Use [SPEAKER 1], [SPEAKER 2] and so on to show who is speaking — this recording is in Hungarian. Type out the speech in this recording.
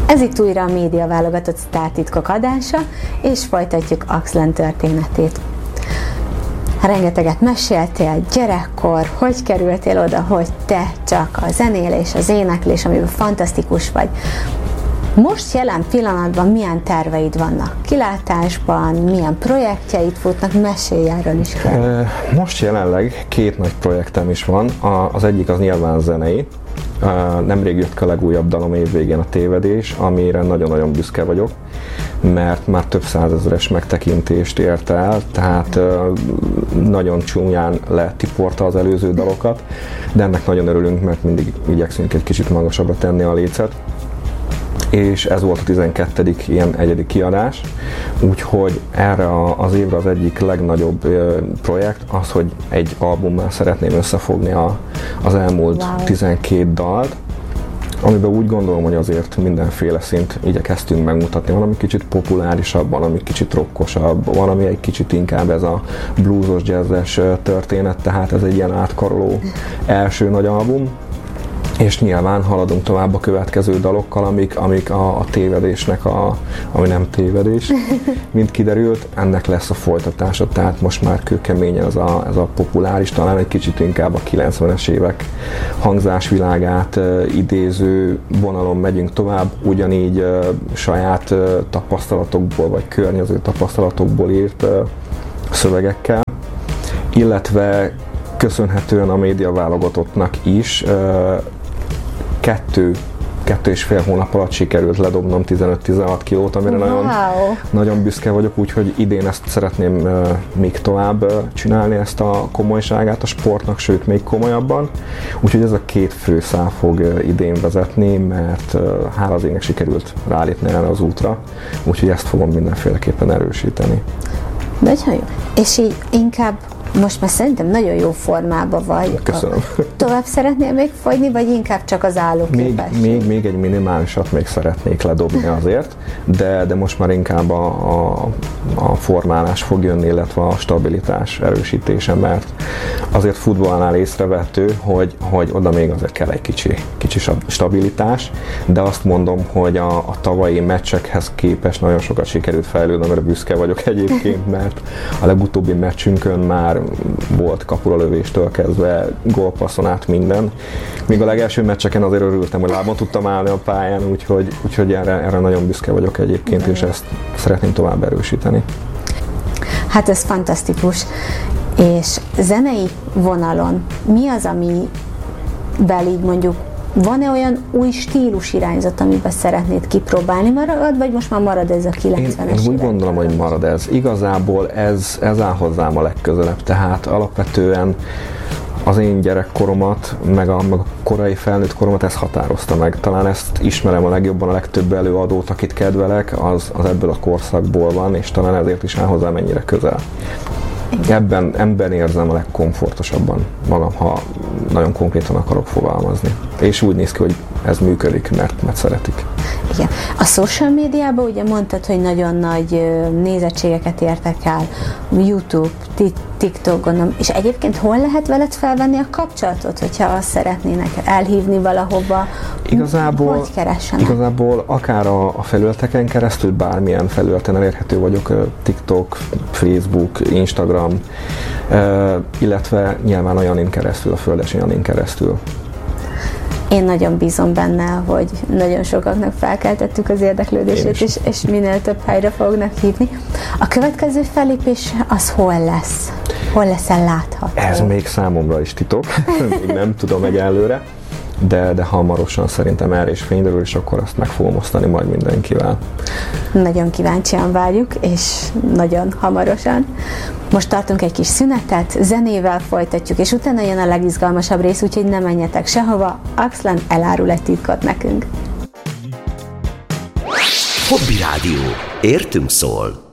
[SPEAKER 1] Ez itt újra a Média Válogatott sztártitkok adása, és folytatjuk Axlen történetét. Rengeteget meséltél, gyerekkor, hogy kerültél oda, hogy te csak a zenélés, az éneklés, amiben fantasztikus vagy. Most jelen pillanatban milyen terveid vannak? Kilátásban, milyen projektjeid futnak? Mesélj erről is kell.
[SPEAKER 2] Most jelenleg 2 nagy projektem is van. Az egyik az nyilván zenei. Nemrég jött a legújabb dalom évvégén, a Tévedés, amire nagyon-nagyon büszke vagyok, mert már több százezeres megtekintést ért el, tehát nagyon csúnyán letiporta az előző dalokat, de ennek nagyon örülünk, mert mindig igyekszünk egy kicsit magasabbra tenni a lécet. És ez volt a 12. ilyen egyedi kiadás, úgyhogy erre az évre az egyik legnagyobb projekt az, hogy egy albummal szeretném összefogni az elmúlt 12 dalt, amiben úgy gondolom, hogy azért mindenféle szint igyekeztünk megmutatni. Van, ami kicsit populárisabb, van, ami kicsit rockosabb, van, ami egy kicsit inkább ez a bluesos, jazzes történet, tehát ez egy ilyen átkaroló első nagy album. És nyilván haladunk tovább a következő dalokkal, amik a tévedésnek, ami nem tévedés, mint kiderült, ennek lesz a folytatása, tehát most már kőkeményen ez a populáris, talán egy kicsit inkább a 90-es évek hangzásvilágát idéző vonalon megyünk tovább, ugyanígy saját tapasztalatokból, vagy környező tapasztalatokból írt szövegekkel, illetve köszönhetően a Média Válogatottnak is 2,5 hónap alatt sikerült ledobnom 15-16 kilót, amire nagyon büszke vagyok, úgyhogy idén ezt szeretném még tovább csinálni, ezt a komolyságát a sportnak, sőt még komolyabban. Úgyhogy ez a 2 főszál fog idén vezetni, mert hála az égnek sikerült rálépni erre az útra, úgyhogy ezt fogom mindenféleképpen erősíteni.
[SPEAKER 1] Nagyon jó. És így inkább most már szerintem nagyon jó formában vagy.
[SPEAKER 2] Köszönöm. Tovább
[SPEAKER 1] szeretnél még fogyni, vagy inkább csak az állóképesség?
[SPEAKER 2] Még egy minimálisat még szeretnék ledobni azért, de most már inkább a formálás fog jönni, illetve a stabilitás erősítése, mert azért futballnál észrevehető, hogy oda még azért kell egy kicsi stabilitás, de azt mondom, hogy a tavalyi meccsekhez képest nagyon sokat sikerült fejlődni, amire büszke vagyok egyébként, mert a legutóbbi meccsünkön már volt kapuralövéstől kezdve, gólpasszon át minden. Míg a legelső meccseken azért örültem, hogy lábon tudtam állni a pályán, úgyhogy erre nagyon büszke vagyok egyébként, és ezt szeretném tovább erősíteni.
[SPEAKER 1] Hát ez fantasztikus. És zenei vonalon mi az, amivel így mondjuk van-e olyan új stílus irányzat, amiben szeretnéd kipróbálni? Marad, vagy most már marad ez a 90-es évek?
[SPEAKER 2] Én úgy gondolom, hogy marad ez. Igazából ez áll hozzám a legközelebb. Tehát alapvetően az én gyerekkoromat, meg a korai felnőtt koromat ez határozta meg. Talán ezt ismerem a legjobban, a legtöbb előadót, akit kedvelek, az ebből a korszakból van, és talán ezért is áll hozzám ennyire közel. Ebben érzem a legkomfortosabban magam, ha nagyon konkrétan akarok fogalmazni. És úgy néz ki, hogy ez működik, mert szeretik.
[SPEAKER 1] Igen. A social médiában ugye mondtad, hogy nagyon nagy nézettségeket értek el, YouTube, TikTok, gondolom, és egyébként hol lehet veled felvenni a kapcsolatot, hogyha azt szeretnének elhívni valahova? Hogy keressenek?
[SPEAKER 2] Igazából akár a felületeken keresztül, bármilyen felületen elérhető vagyok, TikTok, Facebook, Instagram, illetve nyilván a Janin keresztül, a Földesi Janin keresztül.
[SPEAKER 1] Én nagyon bízom benne, hogy nagyon sokaknak felkeltettük az érdeklődését, és minél több helyre fognak hívni. A következő fellépés az hol lesz? Hol leszel látható?
[SPEAKER 2] Ez még számomra is titok, még nem tudom egyelőre, de hamarosan szerintem erre is fényderül, és akkor azt meg fogom osztani majd mindenkivel.
[SPEAKER 1] Nagyon kíváncsian várjuk, és nagyon hamarosan. Most tartunk egy kis szünetet, zenével folytatjuk, és utána jön a legizgalmasabb rész, úgyhogy ne menjetek sehova, Axlen elárul egy titkot nekünk.
[SPEAKER 3] Hobby Rádió. Értünk szól.